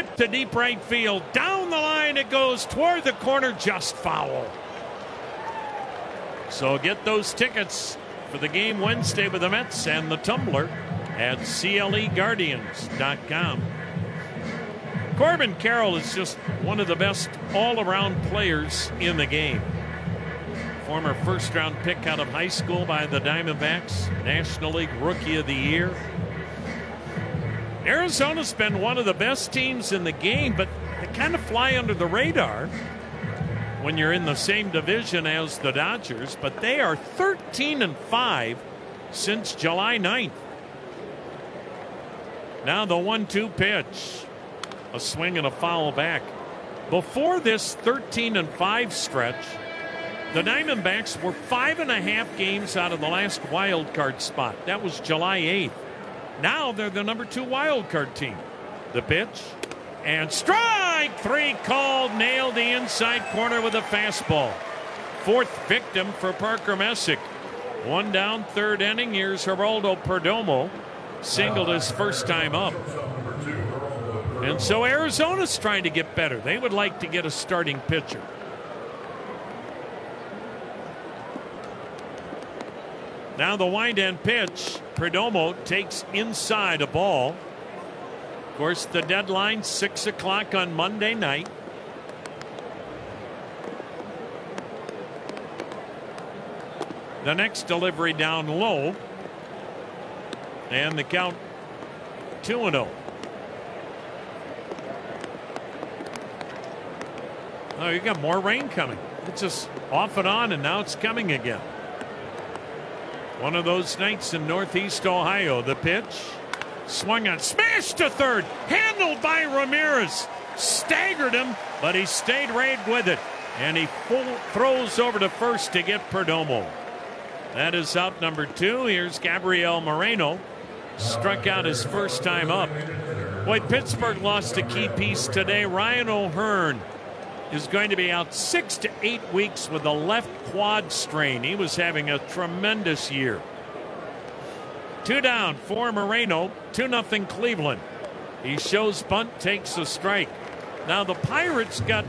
hit to deep right field. Down the line it goes toward the corner, just foul. So get those tickets for the game Wednesday with the Mets and the Tumbler at CLEGuardians.com. Corbin Carroll is just one of the best all-around players in the game. Former first-round pick out of high school by the Diamondbacks, National League Rookie of the Year. Arizona's been one of the best teams in the game, but they kind of fly under the radar when you're in the same division as the Dodgers. But they are 13-5 since July 9th. Now the 1-2 pitch. A swing and a foul back. Before this 13-5 stretch, the Diamondbacks were 5.5 games out of the last wild card spot. That was July 8th. Now they're the number 2 wild card team. The pitch and strike 3 called. Nailed the inside corner with a fastball. 4th victim for Parker Messick. 1 down, 3rd inning. Here's Geraldo Perdomo. Singled his first time up. And so Arizona's trying to get better. They would like to get a starting pitcher. Now the wind-end pitch. Perdomo takes inside a ball. Of course, the deadline 6 o'clock on Monday night. The next delivery down low. And the count 2-0. Oh, you got more rain coming. It's just off and on, and now it's coming again. One of those nights in Northeast Ohio. The pitch. Swung on. Smashed to third. Handled by Ramirez. Staggered him, but he stayed right with it. And he throws over to first to get Perdomo. That is out number 2. Here's Gabriel Moreno. Struck out his first time up. Boy, Pittsburgh lost a key piece today. Ryan O'Hearn is going to be out 6 to 8 weeks with a left quad strain. He was having a tremendous year. 2 down for Moreno. 2-0 Cleveland. He shows bunt, takes a strike. Now the Pirates got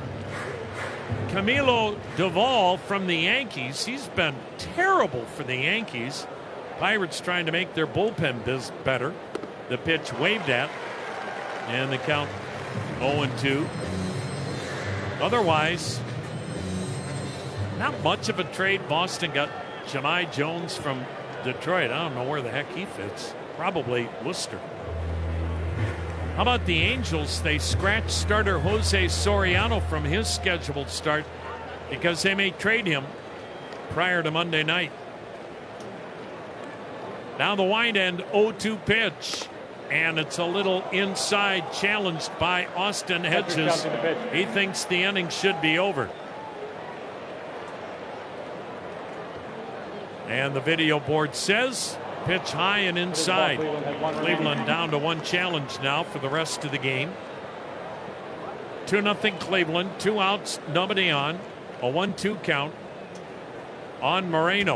Camilo Doval from the Yankees. He's been terrible for the Yankees. Pirates trying to make their bullpen better. The pitch waved at. And the count 0-2. Otherwise, not much of a trade. Boston got Jahmai Jones from Detroit. I don't know where the heck he fits. Probably Worcester. How about the Angels? They scratched starter Jose Soriano from his scheduled start because they may trade him prior to Monday night. Now the wind end 0-2 pitch. And it's a little inside, challenged by Austin Hedges. He thinks the inning should be over. And the video board says pitch high and inside. Cleveland down to 1 challenge now for the rest of the game. 2-0 Cleveland. 2 outs, nobody on. A 1-2 count on Moreno.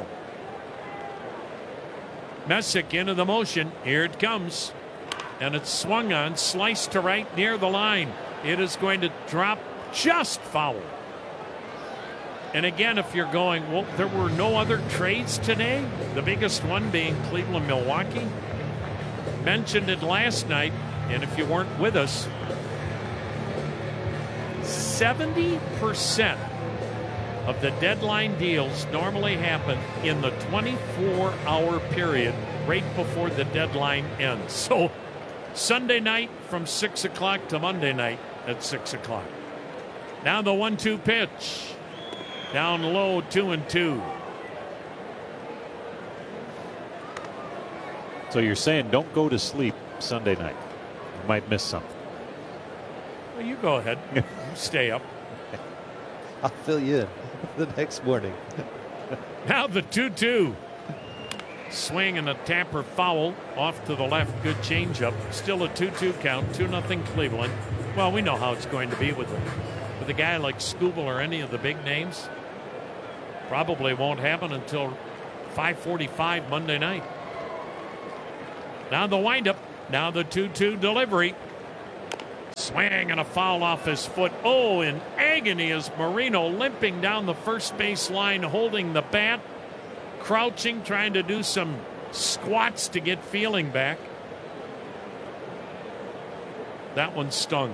Messick into the motion. Here it comes. And it's swung on, sliced to right near the line. It is going to drop just foul. And again, if you're going, well, there were no other trades today, the biggest one being Cleveland-Milwaukee. Mentioned it last night, and if you weren't with us, 70% of the deadline deals normally happen in the 24-hour period right before the deadline ends. So Sunday night from 6 o'clock to Monday night at 6 o'clock. Now the 1-2 pitch. Down low, 2-2. So you're saying don't go to sleep Sunday night. You might miss something. Well, you go ahead. You stay up. I'll fill you in the next morning. Now the 2-2. Swing and a tapper foul off to the left. Good changeup. Still a 2-2 count. 2-0 Cleveland. Well, we know how it's going to be with a guy like Skubal or any of the big names. Probably won't happen until 5:45 Monday night. Now the windup. Now the 2-2 delivery. Swing and a foul off his foot. Oh, in agony is Marino limping down the first base line, holding the bat, crouching, trying to do some squats to get feeling back. That one stung.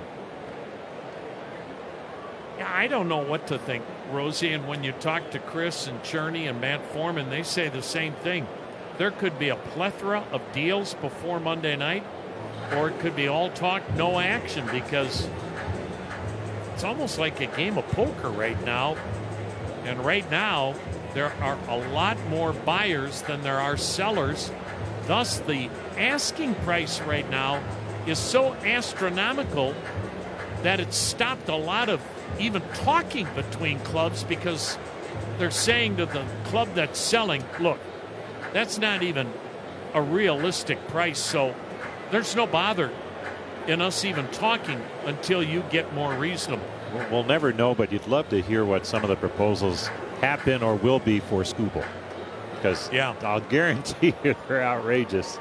Yeah, I don't know what to think, Rosie. And when you talk to Chris and Cherney and Matt Foreman, they say the same thing. There could be a plethora of deals before Monday night, or it could be all talk, no action, because it's almost like a game of poker right now. And right now, there are a lot more buyers than there are sellers. Thus, the asking price right now is so astronomical that it's stopped a lot of even talking between clubs, because they're saying to the club that's selling, look, that's not even a realistic price, so there's no bother in us even talking until you get more reasonable. We'll never know, but you'd love to hear what some of the proposals have been or will be for Skubal, because I'll guarantee you they're outrageous.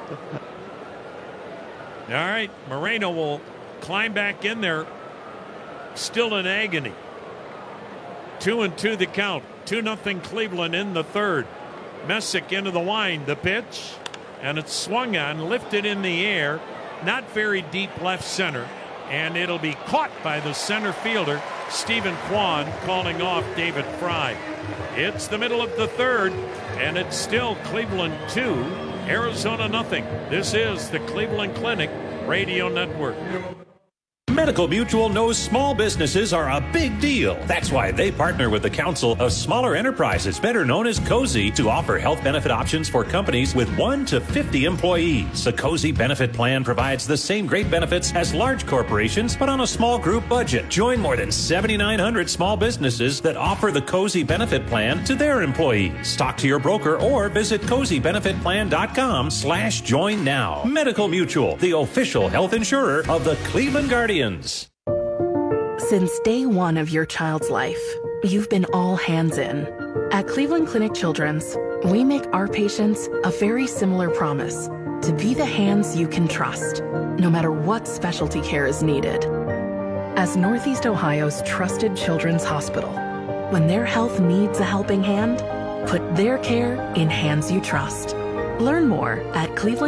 All right, Moreno will climb back in there, still in agony. 2-2 the count. 2-0 Cleveland in the third. Messick into the wind, the pitch, and it's swung on, lifted in the air, not very deep left center, and it'll be caught by the center fielder, Stephen Kwan, calling off David Fry. It's the middle of the third, and it's still Cleveland 2, Arizona nothing. This is the Cleveland Clinic Radio Network. Medical Mutual knows small businesses are a big deal. That's why they partner with the Council of Smaller Enterprises, better known as COSI, to offer health benefit options for companies with 1 to 50 employees. The COSI benefit plan provides the same great benefits as large corporations, but on a small group budget. Join more than 7,900 small businesses that offer the COSI benefit plan to their employees. Talk to your broker or visit COSIbenefitplan.com/join now. Medical Mutual, the official health insurer of the Cleveland Guardians. Since day one of your child's life, you've been all hands in. At Cleveland Clinic Children's, we make our patients a very similar promise: to be the hands you can trust, no matter what specialty care is needed. As Northeast Ohio's trusted children's hospital, when their health needs a helping hand, put their care in hands you trust. Learn more at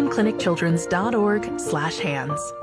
clevelandclinicchildrens.org/hands.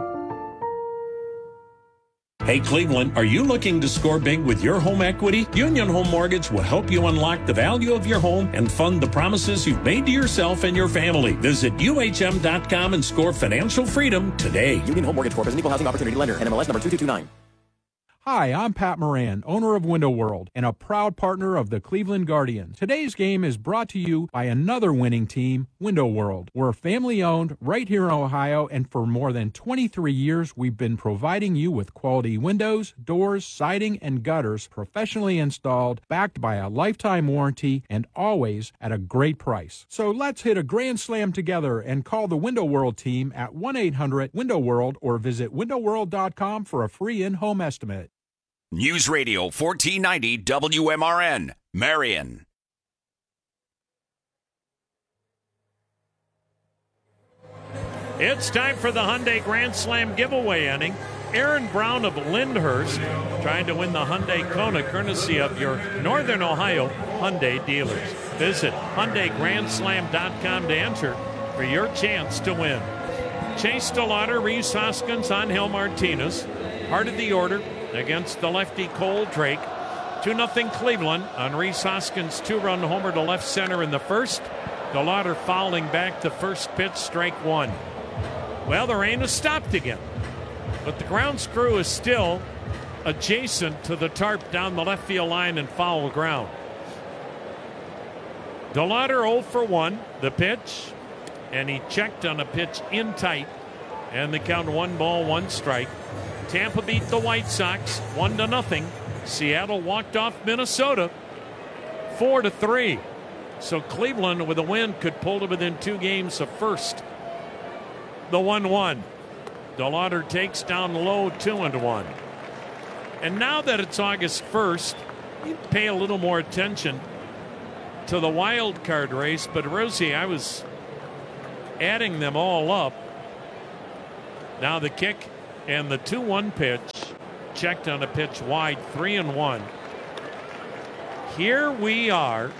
Hey Cleveland, are you looking to score big with your home equity? Union Home Mortgage will help you unlock the value of your home and fund the promises you've made to yourself and your family. Visit UHM.com and score financial freedom today. Union Home Mortgage Corp is an equal housing opportunity lender. NMLS number 2229. Hi, I'm Pat Moran, owner of Window World and a proud partner of the Cleveland Guardians. Today's game is brought to you by another winning team, Window World. We're family-owned right here in Ohio, and for more than 23 years, we've been providing you with quality windows, doors, siding, and gutters professionally installed, backed by a lifetime warranty, and always at a great price. So let's hit a grand slam together and call the Window World team at 1-800-WINDOW-WORLD or visit windowworld.com for a free in-home estimate. News Radio 1490 WMRN, Marion. It's time for the Hyundai Grand Slam giveaway inning. Aaron Brown of Lyndhurst trying to win the Hyundai Kona, courtesy of your Northern Ohio Hyundai dealers. Visit HyundaiGrandSlam.com to enter for your chance to win. Chase DeLauder, Reese Hoskins, Angel Martinez, heart of the order against the lefty Cole Drake. 2-0 Cleveland on Reese Hoskins' 2-run homer to left center in the first. DeLauder fouling back the first pitch, strike one. Well, the rain has stopped again, but the ground screw is still adjacent to the tarp down the left field line and foul ground. DeLauder 0 for 1, the pitch, and he checked on a pitch in tight, and the count 1-1 strike. Tampa beat the White Sox 1-0. Seattle walked off Minnesota 4-3. So Cleveland with a win could pull to within 2 games of first. The 1-1. DeLauder takes down low 2-1. And now that it's August 1st, you pay a little more attention to the wild card race. But Rosie, I was adding them all up. Now the kick And the 2-1 pitch checked on a pitch wide, 3-1. Here we are,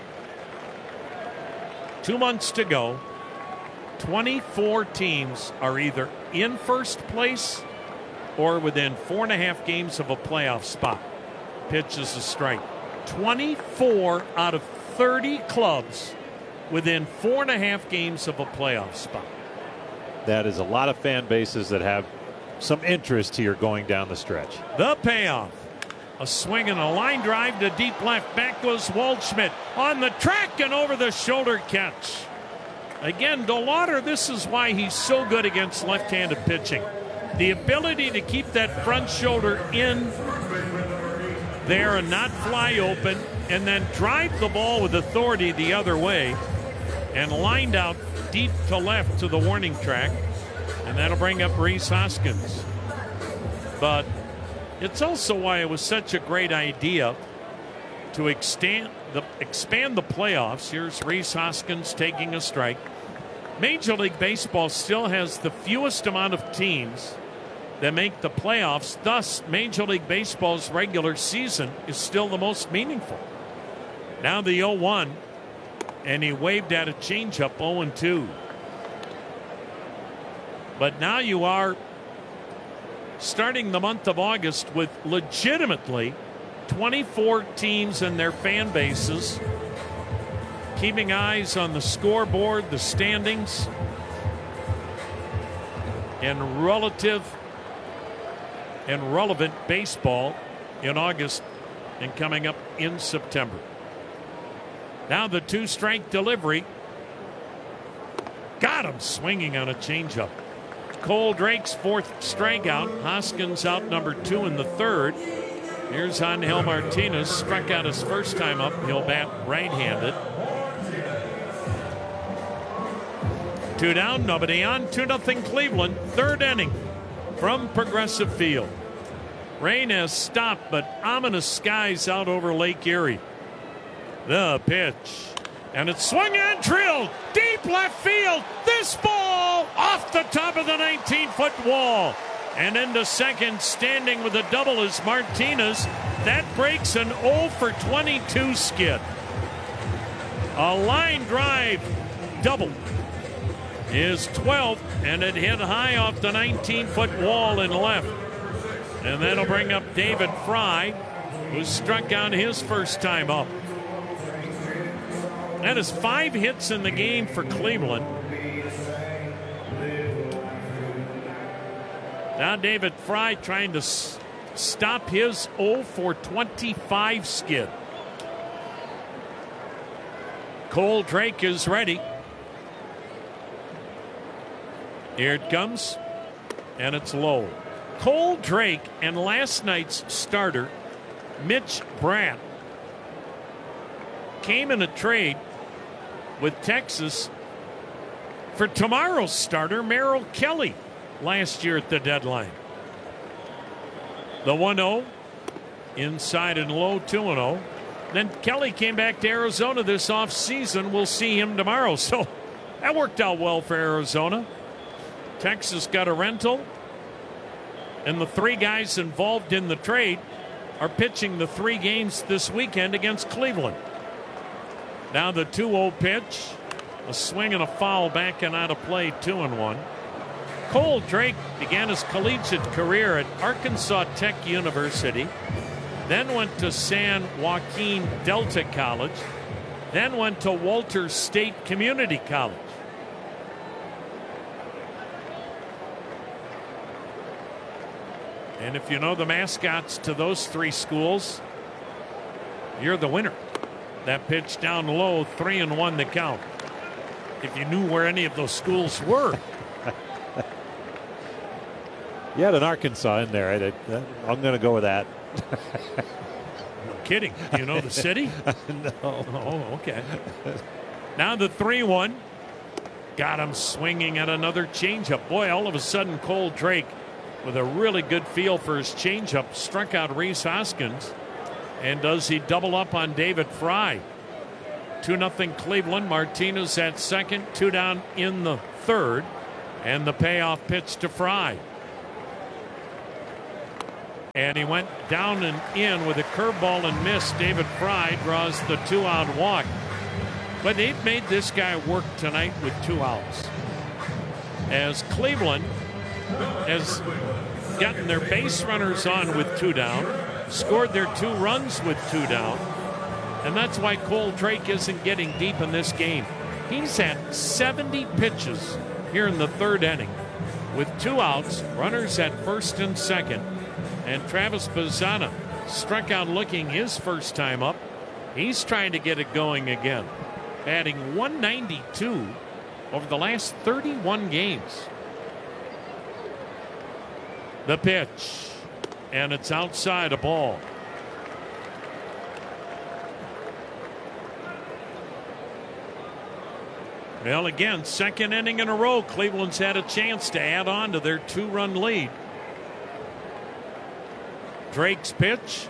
2 months to go. 24 teams are either in first place or within 4.5 games of a playoff spot. Pitch is a strike. 24 out of 30 clubs within 4.5 games of a playoff spot. That is a lot of fan bases that have some interest here going down the stretch. The payoff. A swing and a line drive to deep left. Back goes Waldschmidt on the track and over the shoulder catch. Again, DeLauder, this is why he's so good against left-handed pitching. The ability to keep that front shoulder in there and not fly open, and then drive the ball with authority the other way, and lined out deep to left to the warning track, and that'll bring up Rhys Hoskins. But it's also why it was such a great idea to expand the playoffs. Here's Rhys Hoskins taking a strike. Major League Baseball still has the fewest amount of teams that make the playoffs. Thus, Major League Baseball's regular season is still the most meaningful. Now the 0-1, and he waved at a changeup, 0-2. But now you are starting the month of August with legitimately 24 teams and their fan bases keeping eyes on the scoreboard, the standings, and relative and relevant baseball in August and coming up in September. Now the 2-strike delivery. Got him swinging on a changeup. Cole Drake's 4th strikeout. Hoskins out number 2 in the 3rd. Here's Angel Martinez. Struck out his first time up. He'll bat right-handed. 2 down, nobody on. 2-0 Cleveland. 3rd inning from Progressive Field. Rain has stopped, but ominous skies out over Lake Erie. The pitch. And it's swung and drilled. Deep left field. This ball off the top of the 19-foot wall. And into second, standing with a double, is Martinez. That breaks an 0-for-22 skid. A line drive double. Is 12th, and it hit high off the 19-foot wall in left. And that'll bring up David Fry, who struck out his first time up. That is 5 hits in the game for Cleveland. Now David Fry trying to stop his 0-for-25 skid. Cole Drake is ready. Here it comes, and it's low. Cole Drake and last night's starter, Mitch Bratt, came in a trade with Texas for tomorrow's starter, Merrill Kelly, last year at the deadline. The 1-0, inside and low, 2-0. Then Kelly came back to Arizona this offseason. We'll see him tomorrow. So that worked out well for Arizona. Texas got a rental, and the 3 guys involved in the trade are pitching the 3 games this weekend against Cleveland. Now the 2-0 pitch, a swing and a foul back and out of play, 2-1. Cole Drake began his collegiate career at Arkansas Tech University, then went to San Joaquin Delta College, then went to Walters State Community College. And if you know the mascots to those 3 schools, you're the winner. That pitch down low, 3-1 the count. If you knew where any of those schools were. You had an Arkansas in there. I'm going to go with that. No kidding. Do you know the city? No. Oh, okay. Now the 3-1. Got him swinging at another changeup. Boy, all of a sudden, Cole Drake, with a really good feel for his changeup, struck out Rhys Hoskins. And does he double up on David Fry? 2-0 Cleveland. Martinez at second. 2 down in the 3rd. And the payoff pitch to Fry. And he went down and in with a curveball and missed. David Fry draws the 2-out walk. But they've made this guy work tonight with 2 outs. As Cleveland has gotten their base runners on with 2 down, scored their 2 runs with 2 down, and that's why Cole Drake isn't getting deep in this game. He's had 70 pitches here in the 3rd inning with 2 outs, runners at first and second, and Travis Bazzana struck out looking his first time up. He's trying to get it going again, adding 192 over the last 31 games. The pitch, and it's outside, a ball. Well, again, 2nd inning in a row, Cleveland's had a chance to add on to their 2-run lead. Drake's pitch,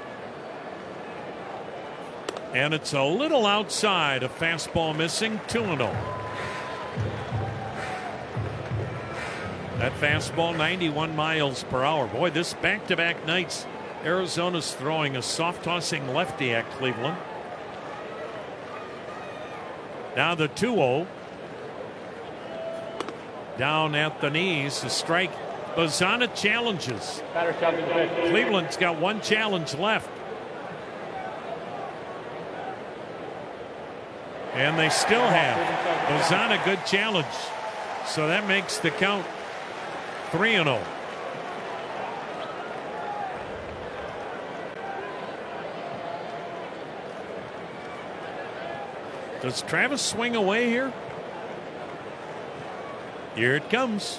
and it's a little outside, a fastball missing, 2-0. That fastball 91 miles per hour. Boy, this back-to-back nights, Arizona's throwing a soft-tossing lefty at Cleveland. Now the 2-0. Down at the knees, a strike. Bazzana challenges. Cleveland's got 1 challenge left. And they still have. Bazzana, good challenge. So that makes the count 3-0. Does Travis swing away here? Here it comes.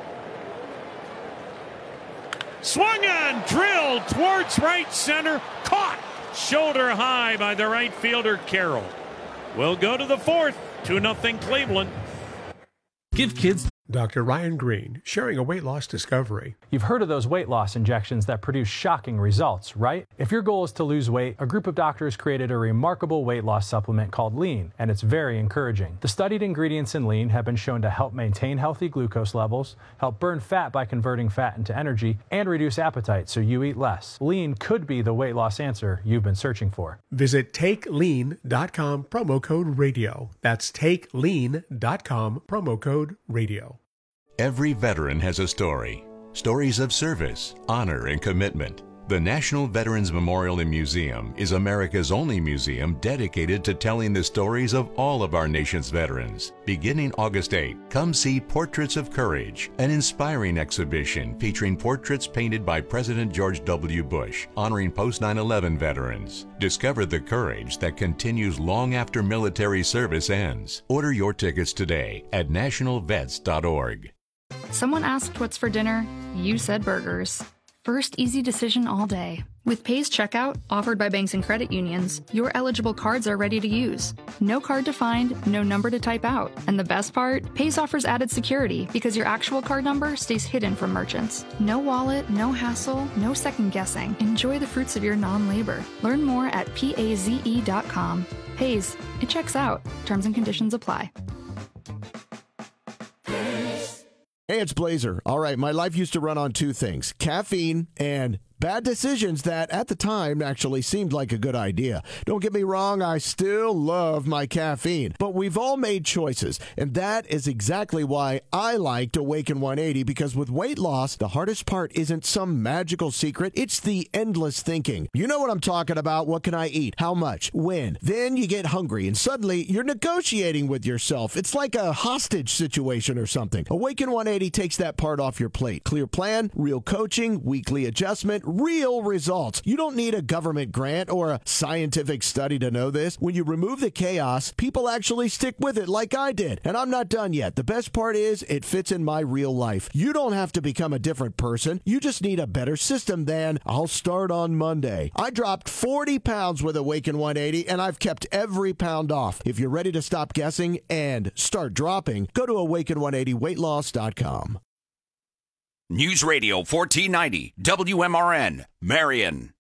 Swung on, drilled towards right center, caught shoulder high by the right fielder Carroll. We'll go to the 4th, 2-0 Cleveland. Give kids. Dr. Ryan Green, sharing a weight loss discovery. You've heard of those weight loss injections that produce shocking results, right? If your goal is to lose weight, a group of doctors created a remarkable weight loss supplement called Lean, and it's very encouraging. The studied ingredients in Lean have been shown to help maintain healthy glucose levels, help burn fat by converting fat into energy, and reduce appetite so you eat less. Lean could be the weight loss answer you've been searching for. Visit TakeLean.com, promo code radio. That's TakeLean.com, promo code radio. Every veteran has a story. Stories of service, honor, and commitment. The National Veterans Memorial and Museum is America's only museum dedicated to telling the stories of all of our nation's veterans. Beginning August 8, come see Portraits of Courage, an inspiring exhibition featuring portraits painted by President George W. Bush, honoring post-9/11 veterans. Discover the courage that continues long after military service ends. Order your tickets today at nationalvets.org. Someone asked what's for dinner. You said burgers. First easy decision all day. With Pays Checkout, offered by banks and credit unions, your eligible cards are ready to use. No card to find, no number to type out. And the best part? Pays offers added security because your actual card number stays hidden from merchants. No wallet, no hassle, no second guessing. Enjoy the fruits of your non-labor. Learn more at PAZE.com. Pays, it checks out. Terms and conditions apply. Hey, it's Blazer. All right, my life used to run on 2 things, caffeine and bad decisions that at the time actually seemed like a good idea. Don't get me wrong, I still love my caffeine, but we've all made choices, and that is exactly why I liked Awaken 180, because with weight loss, the hardest part isn't some magical secret, it's the endless thinking. You know what I'm talking about. What can I eat? How much? When? Then you get hungry, and suddenly you're negotiating with yourself. It's like a hostage situation or something. Awaken 180 takes that part off your plate. Clear plan, real coaching, weekly adjustment, real results. You don't need a government grant or a scientific study to know this. When you remove the chaos, people actually stick with it like I did. And I'm not done yet. The best part is it fits in my real life. You don't have to become a different person. You just need a better system than I'll start on Monday. I dropped 40 pounds with Awaken 180 and I've kept every pound off. If you're ready to stop guessing and start dropping, go to awaken180weightloss.com. News Radio 1490 WMRN, Marion.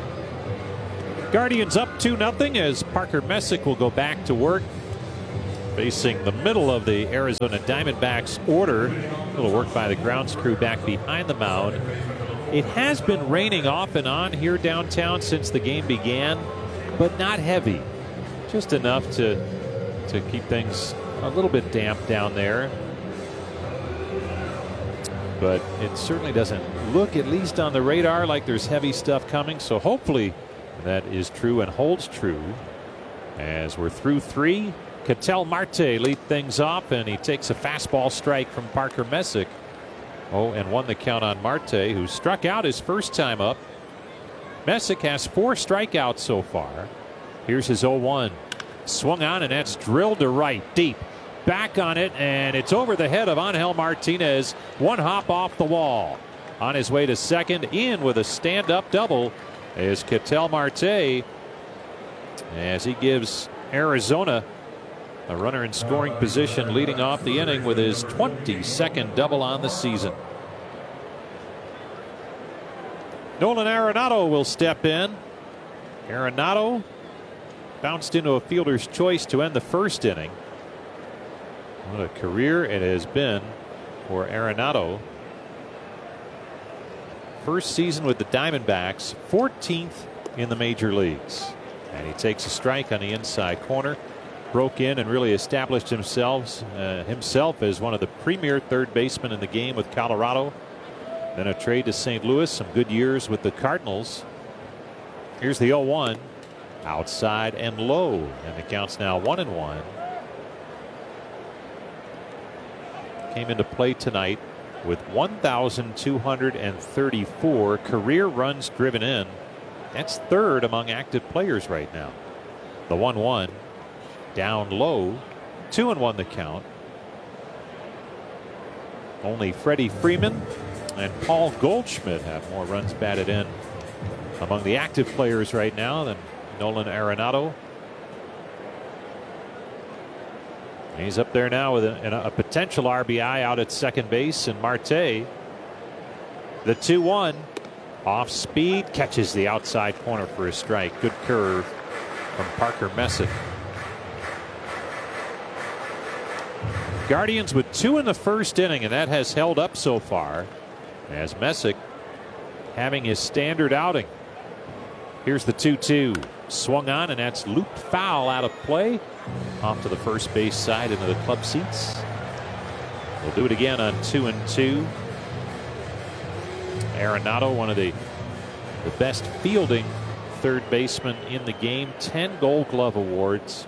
Guardians up 2-0 as Parker Messick will go back to work. facing the middle of the Arizona Diamondbacks order. A little work by the grounds crew back behind the mound. It has been raining off and on here downtown since the game began, but not heavy. Just enough to keep things a little bit damp down there. But it certainly doesn't look, at least on the radar, like there's heavy stuff coming. So hopefully that is true and holds true. As we're through 3, Ketel Marte lead things off, and he takes a fastball strike from Parker Messick. 0-1 the count on Marte, who struck out his first time up. Messick has 4 strikeouts so far. Here's his 0-1. Swung on, and that's drilled to right, deep. Back on it, and it's over the head of Angel Martinez. 1 hop off the wall. On his way to second, in with a stand-up double is Ketel Marte, as he gives Arizona a runner in scoring position, leading off the inning with his 22nd double on the season. Nolan Arenado will step in. Arenado bounced into a fielder's choice to end the first inning. What a career it has been for Arenado. First season with the Diamondbacks, 14th in the major leagues. And he takes a strike on the inside corner. Broke in and really established himself as one of the premier third basemen in the game with Colorado. Then a trade to St. Louis, some good years with the Cardinals. Here's the 0-1. Outside and low, and the count's now 1-1. Came into play tonight with 1,234 career runs driven in. That's third among active players right now. The 1-1 down low, 2-1 the count. Only Freddie Freeman and Paul Goldschmidt have more runs batted in among the active players right now than Nolan Arenado. He's up there now with a potential RBI out at second base, and Marte, the 2-1, off speed, catches the outside corner for a strike. Good curve from Parker Messick. Guardians with 2 in the first inning, and that has held up so far, as Messick having his standard outing. Here's the 2-2. Swung on, and that's looped foul out of play. Off to the first base side into the club seats. We'll do it again on 2-2. Arenado, one of the best fielding third baseman in the game. 10 Gold Glove awards.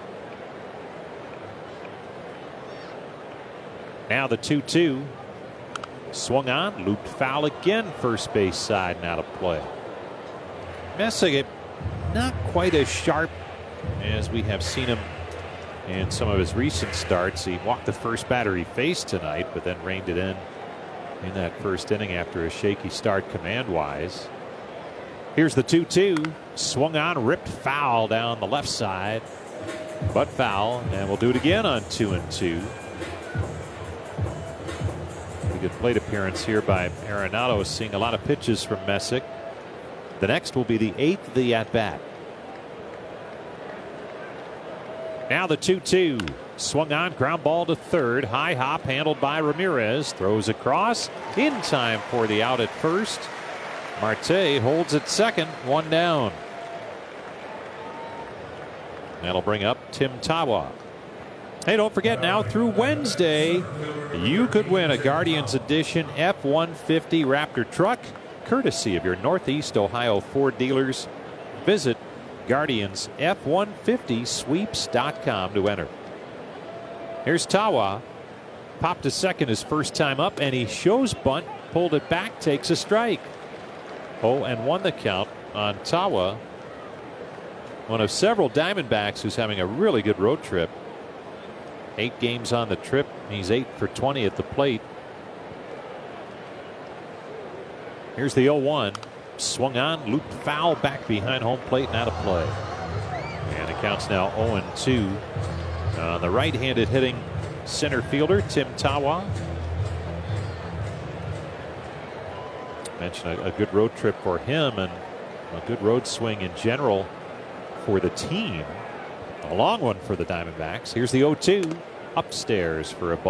Now the 2-2. Swung on, looped foul again, first base side and out of play. Messick not quite as sharp as we have seen him in some of his recent starts. He walked the first batter he faced tonight, but then reined it in that first inning after a shaky start command-wise. Here's the 2-2. Swung on, ripped foul down the left side, but foul, and we'll do it again on 2-2. Pretty good plate appearance here by Arenado, seeing a lot of pitches from Messick. The next will be the 8th of the at-bat. Now the 2-2. Swung on, ground ball to third. High hop handled by Ramirez. Throws across in time for the out at first. Marte holds at second, 1 down. That'll bring up Tim Tawa. Hey, don't forget, now through Wednesday, you could win a Guardians Edition F-150 Raptor truck, courtesy of your Northeast Ohio Ford dealers. Visit GuardiansF150sweeps.com to enter. Here's Tawa. Popped to second his first time up, and he shows bunt, pulled it back, takes a strike. 0-1 the count on Tawa. One of several Diamondbacks who's having a really good road trip. 8 games on the trip. He's 8 for 20 at the plate. Here's the 0-1. Swung on, looped foul back behind home plate and out of play. And it counts now 0-2. The right-handed hitting center fielder, Tim Tawa. Mentioned a good road trip for him and a good road swing in general for the team. A long one for the Diamondbacks. Here's the 0-2. Upstairs for a ball.